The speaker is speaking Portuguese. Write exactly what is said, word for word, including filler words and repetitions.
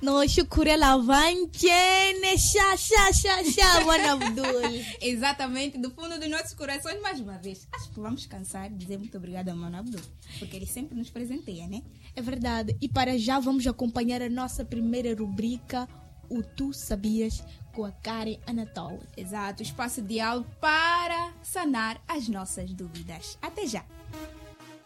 No, shukura lavanchene, xa, xa, xa, xa, Mano Abdul. Exatamente, do fundo dos nossos corações, mais uma vez. Acho que vamos cansar de dizer muito obrigada ao Mano Abdul, porque ele sempre nos presenteia, né? É verdade. E para já vamos acompanhar a nossa primeira rubrica, o Tu Sabias, com a Karen Anatol. Exato, espaço de diálogo para sanar as nossas dúvidas. Até já!